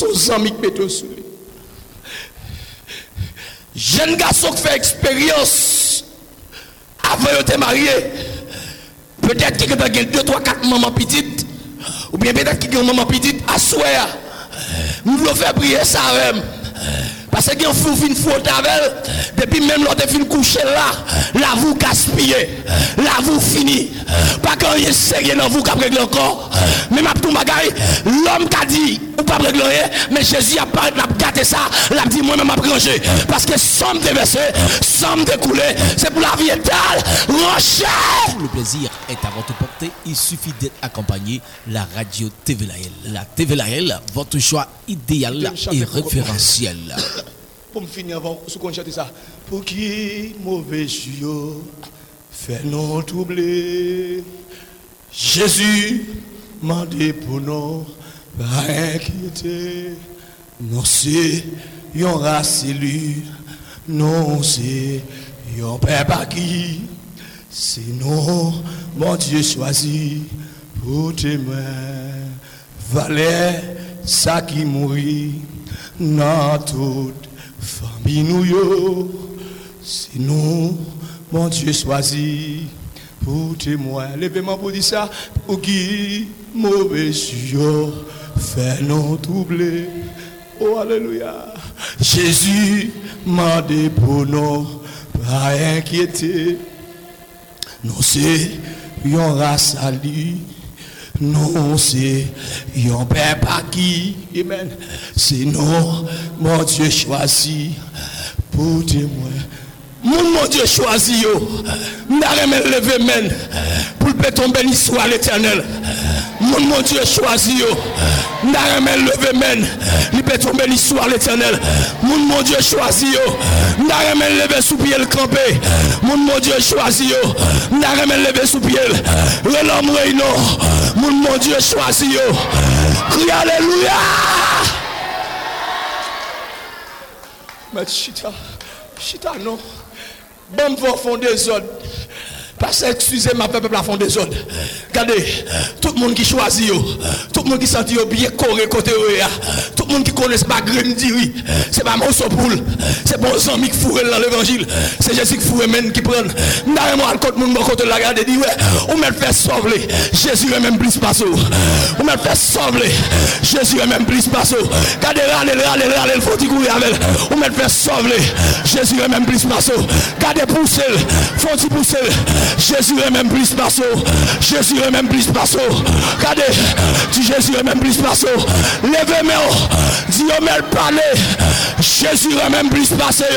Son ami qui met sous lui. Jeune garçon qui fait expérience avant de te marier. Peut-être qu'il y a 2, 3, 4 mamans petites. Ou bien peut-être qu'il y a une maman petite à souhait. Nous voulons faire prier ça même. Parce que quand vous finissez faute avec, depuis même l'autre fin coucher là, la vous gaspillez, la vous fini. Pas quand il est sérieux dans vous qui régler encore. Mais ma tout bagaille, l'homme qui a dit, ou pas régler, mais Jésus a pas gâté ça, l'a dit moi-même à ranger. Parce que somme de verser, somme de couler, c'est pour la vie étale. Rocher! Le plaisir est à votre portée, il suffit d'être accompagné la radio TV Lael. La TV Lael, votre choix idéal et référentiel. Pour me finir avant, ce qu'on chante ça. Pour qui mauvais tuyau fait nous troubler. Jésus m'a dit pour nous pas inquiéter. Non c'est yon race élu, non c'est yon père qui. C'est nous, mon Dieu choisi pour témoin. Valait ça qui mourit dans toute famille nous yo. C'est nous, mon Dieu choisi pour témoin. Levez-moi pour dire ça, pour qui mauvais yo fait nous troubler. Oh alléluia. Jésus m'a dit pour nous pas inquiéter. Non c'est yon race à lui. Non c'est yon père pas qui. Amen. C'est non mon Dieu choisi pour témoin. Mon Dieu choisi yo. N'arrête lever men pour le tomber l'histoire l'éternel. Mon Dieu choisi yo. N'arrête lever men il peut tomber l'histoire l'éternel. Mon Dieu choisi yo. N'arrête lever sous pied le camper. Mon Dieu choisi yo. N'arrête lever sous pied. L'homme réunion. Mon Dieu choisi yo. Crie alléluia. Mais chita non. Bon pour fond des ordres. Parce que excusez-moi, peuple à fond des ordres. Regardez, tout le monde qui choisit, tout le monde qui sent bien coré côté, tout le monde qui connaît pas graine d'iri, c'est pas mon poule, c'est bon ami qui fourre dans l'évangile, c'est Jésus qui fourre même qui prend. N'arrêtez-moi à côté mon côté la regarder dit ouais, on me fait sauver. Jésus est même plus passé. On me fait sauver. Jésus est même plus passé. Regardez râler, il faut dire courir avec. On me fait sauver. Jésus est même plus passé. Regardez pousser, faut dire pousser. Jésus est même plus passé. Jésus est même plus passé. Regardez, dis Jésus est même plus passé. Levez-moi, dis-moi parler. Jésus est même plus passé.